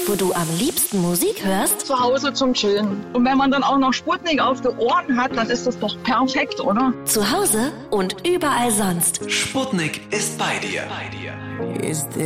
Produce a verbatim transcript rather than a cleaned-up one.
wo du am liebsten Musik hörst? Zu Hause zum Chillen. Und wenn man dann auch noch Sputnik auf die Ohren hat, dann ist das doch perfekt, oder? Zu Hause und überall sonst. Sputnik ist bei dir. Bei dir. Is